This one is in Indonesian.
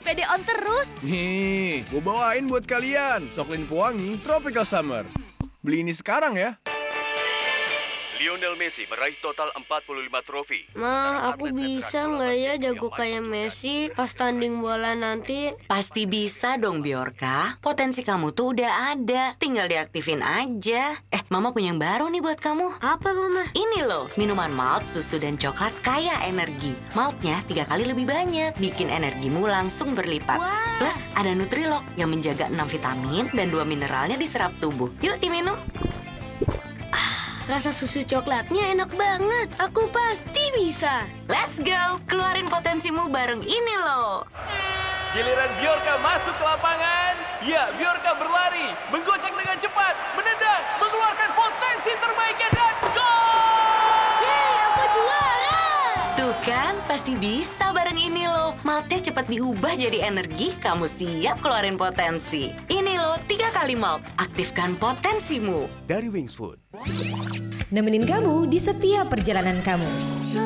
pede on terus. Nih, gue bawain buat kalian. Soklin Pewangi Tropical Summer. Beli ini sekarang ya. Lionel Messi meraih total 45 trofi. Ma, aku bisa nggak ya jago kayak Messi pas tanding bola nanti? Pasti bisa dong, Biorka. Potensi kamu tuh udah ada. Tinggal diaktifin aja. Mama punya yang baru nih buat kamu. Apa, Mama? Ini loh, minuman malt, susu, dan coklat kaya energi. Maltnya 3 kali lebih banyak, bikin energimu langsung berlipat. Wah. Plus, ada Nutrilok yang menjaga 6 vitamin dan 2 mineralnya diserap tubuh. Yuk diminum. Rasa susu coklatnya enak banget. Aku pasti bisa. Let's go, keluarin potensimu bareng ini loh. Giliran Bjorka masuk ke lapangan. Ya, Bjorka berlari, menggocek dengan cepat, menendang, mengeluarkan potensi terbaiknya dan gol! Yeay, aku juara! Tuh kan, pasti bisa bareng ini loh. Maltnya cepat diubah jadi energi, kamu siap keluarin potensi. Ini loh, 3 kali malt. Aktifkan potensimu. Dari Wings Food. Nemenin kamu di setiap perjalanan kamu.